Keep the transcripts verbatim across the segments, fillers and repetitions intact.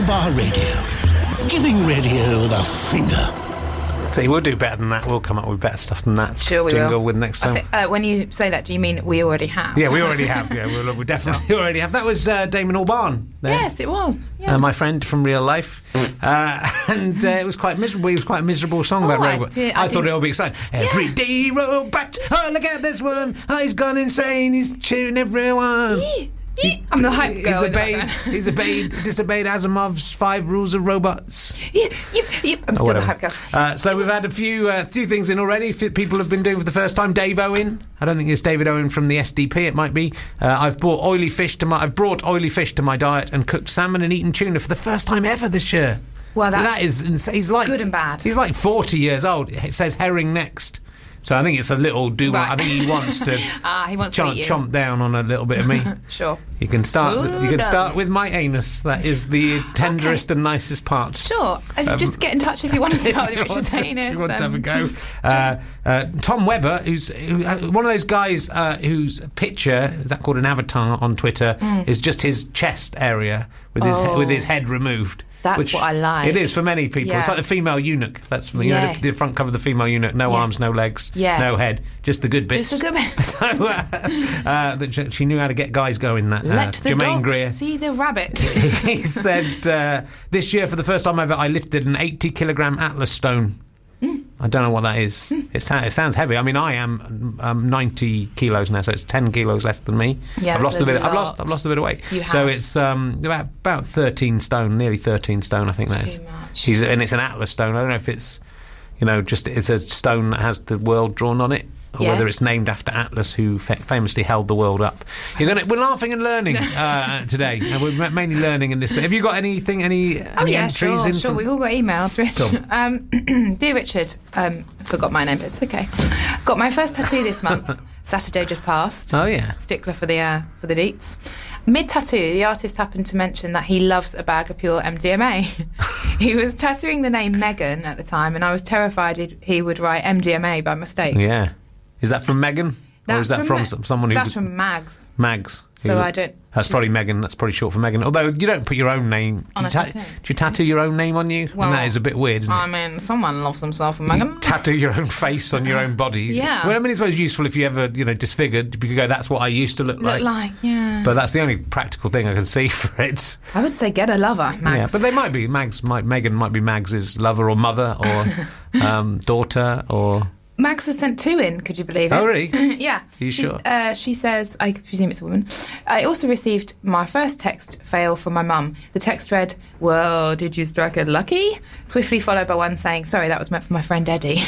Crowbar Radio. Giving radio the finger. See, we'll do better than that. We'll come up with better stuff than that. Sure we jingle will. with next time. I thi- uh, when you say that, do you mean we already have? Yeah, we already have. Yeah, we we definitely already have. That was uh, Damon Albarn. There. Yes, it was. Yeah. Uh, my friend from real life. Uh, and uh, it was quite miserable. It was quite a miserable song Oh, about I robot. did- I I, thought didn't- it would be exciting. Everyday robot. Oh, look at this one. Oh, he's gone insane. He's cheering everyone. Yee, yee. I'm the hype girl. He's in the obeyed, background. he's obeyed, disobeyed Asimov's five rules of robots. Yep, yep, yep. I'm Or still the whatever. hype girl. Uh, so we've had a few uh, few things in already. F- people have been doing for the first time. Dave Owen. I don't think it's David Owen from the S D P. It might be. Uh, I've brought oily fish to my. I've brought oily fish to my diet and cooked salmon and eaten tuna for the first time ever this year. Well, that's that is insane. He's like good and bad. He's like forty years old. It says herring next. So I think it's a little do. Right. I think he wants to. Ah, he wants to chomp, eat you. chomp down on a little bit of me. Sure. You can start. Who you can start doesn't? with my anus. That is the tenderest and nicest part. Sure. If Um, just get in touch if you want to start with If you Richard's want to- anus. If you want to have a um, go. Uh, uh, Tom Webber, who's who, uh, one of those guys uh, whose picture, is that called an avatar on Twitter, is just his chest area with his Oh. with his head removed. That's which what I like. It is for many people. Yeah. It's like the female eunuch. That's you know Yes. the, the front cover of the female eunuch. No Yeah. arms, no legs, Yeah. no head, just the good bits. Just the good bits. So uh, uh, that she, she knew how to get guys going. That uh, Let the Jermaine dog Greer. see the rabbit. He said, uh, this year, for the first time ever, I lifted an eighty kilogram Atlas stone. Mm. I don't know what that is. It, sa- it sounds heavy. I mean, I am um, ninety kilos now, so it's ten kilos less than me. Yeah, I've that's lost a a bit. I've lot. lost. I've lost a bit of weight. You So have. it's um, about about thirteen stone, nearly thirteen stone. I think that Too is. much. He's, and it's an Atlas stone. I don't know if it's, you know, just it's a stone that has the world drawn on it. Or whether Yes. it's named after Atlas, who fa- famously held the world up. You're gonna, we're laughing and learning uh, today, and we're ma- mainly learning in this. But have you got anything, any, Oh any yeah, entries sure, in? sure. from- We've all got emails, Rich. Cool. Um, dear Richard, um, forgot my name, but it's okay. Got my first tattoo this month. Saturday just passed. Oh yeah. Stickler for the uh, for the deets. Mid tattoo, the artist happened to mention that he loves a bag of pure M D M A. He was tattooing the name Megan at the time, and I was terrified he'd, he would write M D M A by mistake. Yeah. Is that from Megan? Or is that from, Ma- some someone who... That's was- from Mags. Mags. So Who- I don't- That's she's- probably Megan. That's probably short for Megan. Although you don't put your own name... On you a tattoo. Do you tattoo your own name on you? Well, and that is a bit weird, isn't it? I mean, someone loves himself a Megan. Tattoo your own face on your own body. Yeah. Well, I mean, it's most useful if you ever, you know, disfigured. You could go, that's what I used to look, Look like. like, yeah. But that's the only practical thing I can see for it. I would say get a lover, Mags. Yeah, but they might be Mags. Might Megan might be Mags's lover or mother or um, daughter or. Max has sent two in, could you believe it? Oh, really? Yeah. Are you She's- sure? Uh, she says, I presume it's a woman. I also received my first text fail from my mum. The text read, well, did you strike it lucky? Swiftly followed by one saying, sorry, that was meant for my friend Eddie.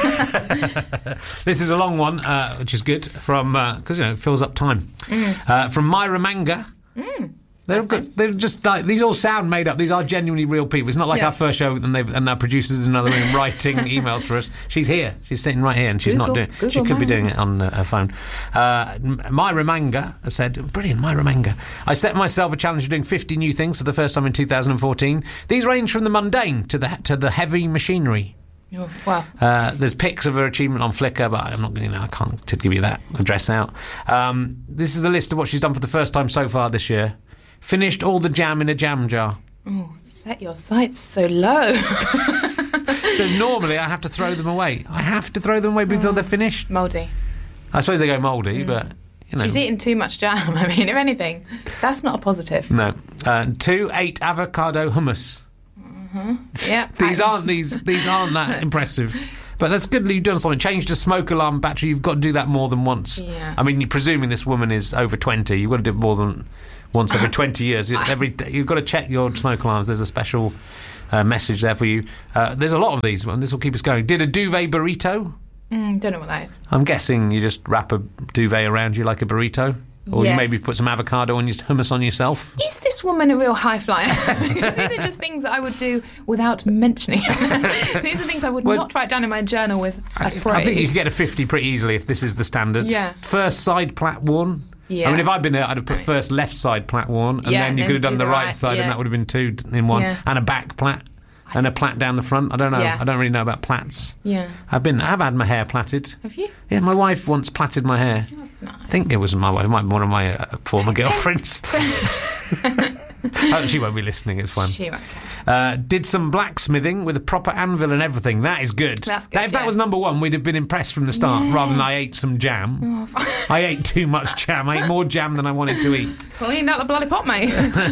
This is a long one, uh, which is good from because you know it fills up time. Mm. Uh, from Myra Manga. They're, good. They're just like these. All sound made up. These are genuinely real people. It's not like Yeah. our first show and they've and our producers in another room writing emails for us. She's here. She's sitting right here, and she's not Google- doing. Google she could be Myra. doing it on uh, her phone. Uh, M- Myra Manga said, "Brilliant, Myra Manga. I set myself a challenge of doing fifty new things for the first time in two thousand fourteen. These range from the mundane to the to the heavy machinery." Oh, wow. Uh, there's pics of her achievement on Flickr, but I'm not going to, you know, I can't to give you that address out. Um, this is the list of what she's done for the first time so far this year. Finished all the jam in a jam jar. Oh, set your sights so low. So normally I have to throw them away. I have to throw them away before they're finished. Mouldy. I suppose they go mouldy, but, you know. She's eating too much jam. I mean, if anything, that's not a positive. No. Uh, two, eight avocado hummus. Yeah. These aren't these these aren't that impressive. But that's good that you've done something. Changed a smoke alarm battery. You've got to do that more than once. Yeah. I mean, you're presuming this woman is over twenty. You've got to do it more than once every twenty years. Every day, you've got to check your smoke alarms. There's a special uh, message there for you. Uh, there's a lot of these, and this will keep us going. Did a duvet burrito. Mm, don't know what that is. I'm guessing you just wrap a duvet around you like a burrito. Or you Yes. maybe put some avocado on your hummus on yourself. Is this woman a real high flyer? These are just things that I would do without mentioning. These are things I would Well, not write down in my journal with a I, praise. I think you could get a fifty pretty easily if this is the standard. Yeah. First side plat worn. Yeah. I mean, if I'd been there, I'd have put first left side plat worn, and Yeah, then you and could have then done do the the right, right, side, yeah. and that would have been two in one, Yeah. and a back plat, and a plat down the front. I don't know. Yeah. I don't really know about plats. Yeah. I've been. I've had my hair plaited. Have you? Yeah, my wife once plaited my hair. That's nice. I think it was my wife, might be one of my uh, former girlfriends. Oh, she won't be listening, it's fine. She won't care. Uh, did some blacksmithing with a proper anvil and everything. That is good. That's good, Now, if yeah. that was number one, we'd have been impressed from the start, Yeah. rather than I ate some jam. Oh, I ate too much jam. I ate more jam than I wanted to eat. cleaned out the bloody pot, mate.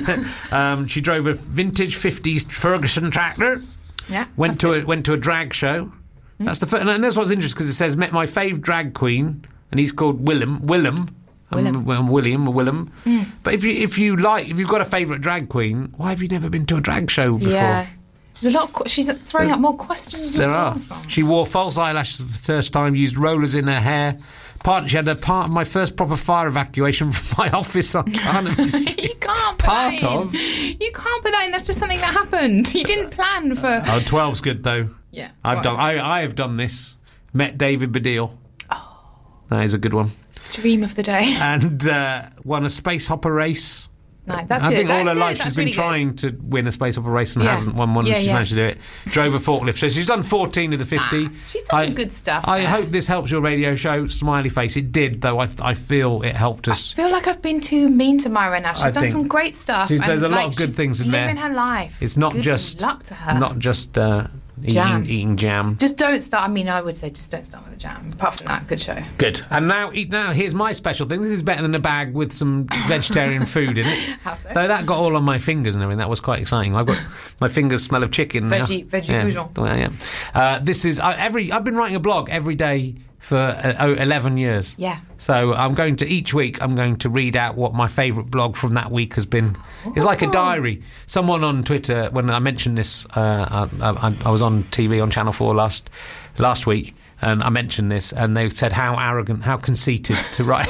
Um, she drove a vintage fifties Ferguson tractor. Yeah. Went that's to good. a went to a drag show. That's the fir- and that's what's interesting because it says met my fave drag queen, and he's called Willem. Willem. Willem. Um, well, William or Willem. But if you if you like if you've got a favourite drag queen, why have you never been to a drag show before? Yeah. There's a lot of qu- she's throwing up more questions than There are. solve from. She wore false eyelashes for the first time, used rollers in her hair. Part, she had a part of my first proper fire evacuation from my office on Carnaby Street. You can't put Part that in. of. You can't put that in. That's just something that happened. You didn't plan for. Oh, twelve's good though. Yeah. I've What done. is I, I have done this. Met David Baddiel. Oh, that is a good one. it? Dream of the day. And uh, won a space hopper race. No, that's I good. think That's all her good. life That's she's been really trying good. to win a space opera race and Yeah. hasn't won one. Yeah, and she's yeah. managed to do it. Drove a forklift. So she's done fourteen of the fifty. Ah, she's done some good stuff I there. hope this helps your radio show. Smiley face. It did, though. I, I feel it helped us. I feel like I've been too mean to Myra now. She's I done think some great stuff. she's- and, there's a lot like, of good she's things in there. living her life. It's not Good just luck to her. not just uh, Jam. eating, eating jam. Just don't start. I mean, I would say just don't start with the jam. Apart from that, good show. Good. And now, eat now. Here's my special thing. This is better than a bag with some vegetarian food in it. How so? Though that got all on my fingers and everything. That was quite exciting. I've got my fingers smell of chicken now. Veggie- veggie yeah. bouillon. Well, yeah. Uh, this is uh, every. I've been writing a blog every day for uh, oh, eleven years. Yeah. So I'm going to each week. I'm going to read out what my favourite blog from that week has been. It's like a diary. Someone on Twitter, when I mentioned this, uh, I, I, I was on T V on Channel Four last last week, and I mentioned this, and they said how arrogant, how conceited to write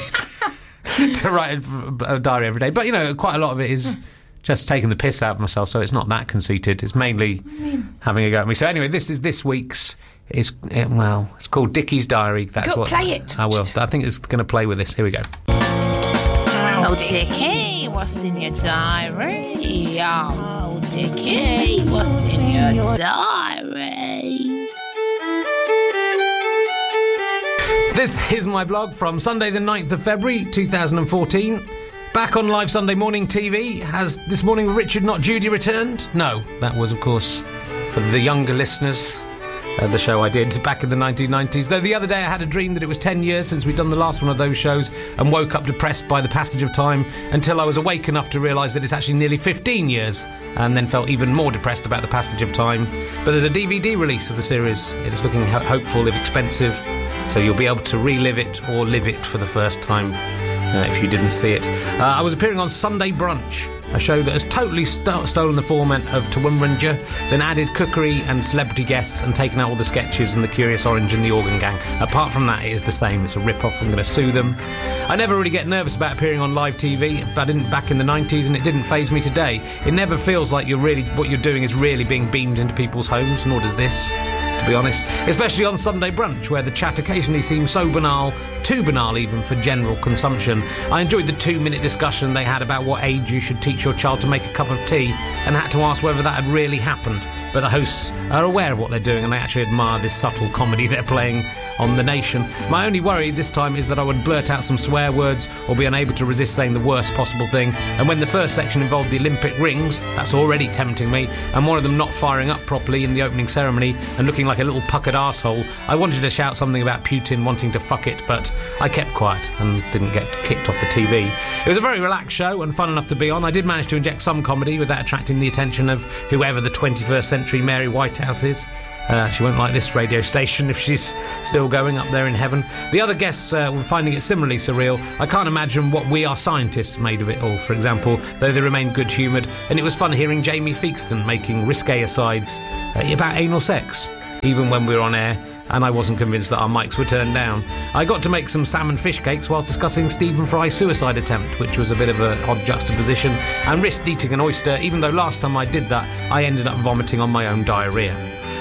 to write a, a diary every day. But you know, quite a lot of it is just taking the piss out of myself. So it's not that conceited. It's mainly having a go at me. So anyway, this is this week's. It's it, well, it's called Dickie's Diary. That's Go what play it. I will. I think it's going to play with this. Here we go. Oh, Dickie, what's in your diary? Oh, Dickie, what's in your diary? This is my blog from Sunday the ninth of February two thousand fourteen. Back on live Sunday morning T V. Has this morning Richard Not Judy returned? No, that was of course for the younger listeners. Uh, the show I did back in the nineteen nineties. Though the other day I had a dream that it was ten years since we'd done the last one of those shows and woke up depressed by the passage of time until I was awake enough to realise that it's actually nearly fifteen years and then felt even more depressed about the passage of time. But there's a D V D release of the series. It is looking ho- hopeful if expensive, so you'll be able to relive it or live it for the first time uh, if you didn't see it. Uh, I was appearing on Sunday Brunch, a show that has totally st- stolen the format of Toowoombarranja, then added cookery and celebrity guests and taken out all the sketches and the Curious Orange and the Organ Gang. Apart from that, it is the same. It's a rip-off. I'm going to sue them. I never really get nervous about appearing on live T V, but I didn't back in the nineties, and it didn't faze me today. It never feels like you're really what you're doing is really being beamed into people's homes, nor does this, to be honest. Especially on Sunday Brunch, where the chat occasionally seems so banal, too banal even for general consumption. I enjoyed the two-minute discussion they had about what age you should teach your child to make a cup of tea, and had to ask whether that had really happened. But the hosts are aware of what they're doing, and they actually admire this subtle comedy they're playing on The Nation. My only worry this time is that I would blurt out some swear words or be unable to resist saying the worst possible thing. And when the first section involved the Olympic rings, that's already tempting me, and one of them not firing up properly in the opening ceremony and looking like a little puckered arsehole, I wanted to shout something about Putin wanting to fuck it, but I kept quiet and didn't get kicked off the T V. It was a very relaxed show and fun enough to be on. I did manage to inject some comedy without attracting the attention of whoever the twenty-first century Mary Whitehouse is. Uh, she won't like this radio station if she's still going up there in heaven. The other guests uh, were finding it similarly surreal. I can't imagine what We Are Scientists made of it all, for example, though they remained good-humoured, and it was fun hearing Jamie Feakston making risque asides uh, about anal sex, even when we were on air, and I wasn't convinced that our mics were turned down. I got to make some salmon fish cakes whilst discussing Stephen Fry's suicide attempt, which was a bit of an odd juxtaposition, and risked eating an oyster, even though last time I did that, I ended up vomiting on my own diarrhoea.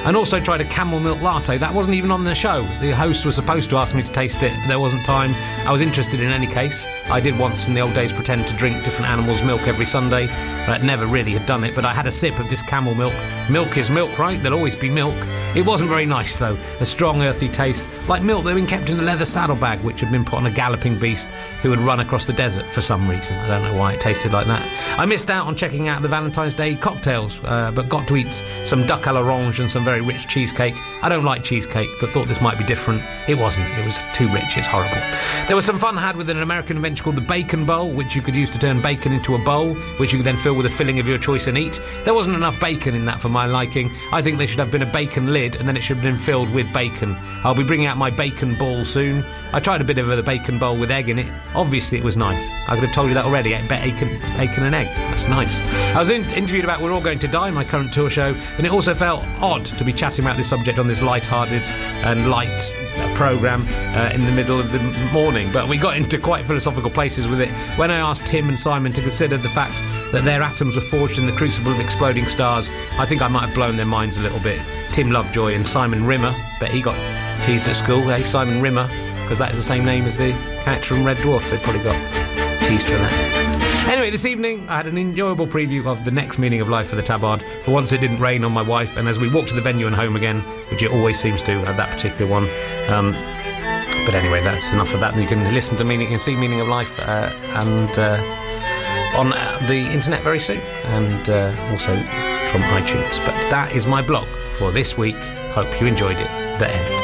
and also tried a camel milk latte. That wasn't even on the show. The host was supposed to ask me to taste it. There wasn't time. I was interested in any case. I did once in the old days pretend to drink different animals' milk every Sunday, but I'd never really had done it. But I had a sip of this camel milk. Milk is milk, right? There'll always be milk. It wasn't very nice, though. A strong, earthy taste, like milk that had been kept in a leather saddlebag, which had been put on a galloping beast who had run across the desert for some reason. I don't know why it tasted like that. I missed out on checking out the Valentine's Day cocktails, uh, but got to eat some duck à l'orange and some very rich cheesecake. I don't like cheesecake, but thought this might be different. It wasn't. It was too rich. It's horrible. There was some fun had with an American invention called the bacon bowl, which you could use to turn bacon into a bowl, which you could then fill with a filling of your choice and eat. There wasn't enough bacon in that for my liking. I think there should have been a bacon lid, and then it should have been filled with bacon. I'll be bringing out my bacon ball soon. I tried a bit of the bacon bowl with egg in it. Obviously, it was nice. I could have told you that already. Bacon, bacon and egg. That's nice. I was in, interviewed about We're All Going to Die, my current tour show, and it also felt odd to be chatting about this subject on this light-hearted and light programme uh, in the middle of the morning. But we got into quite philosophical places with it when I asked Tim and Simon to consider the fact that their atoms were forged in the crucible of exploding stars. I think I might have blown their minds a little bit. Tim Lovejoy and Simon Rimmer, but he got teased at school, eh? Simon Rimmer, because that is the same name as the character from Red Dwarf. They probably got teased for that. Anyway, this evening I had an enjoyable preview of the next meaning of life for the Tabard. For once it didn't rain on my wife, and as we walked to the venue and home again, which it always seems to at that particular one. Um, but anyway, that's enough of that. And you can listen to Meaning and see Meaning of Life uh, and uh, on the internet very soon, and uh, also from iTunes. But that is my blog for this week. Hope you enjoyed it. The end.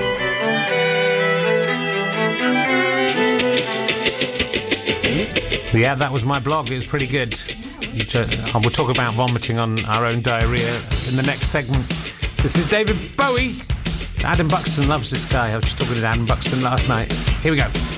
Yeah, that was my blog. It was pretty good. We'll talk about vomiting on our own diarrhoea in the next segment. This is David Bowie. Adam Buxton loves this guy. I was just talking to Adam Buxton last night. Here we go.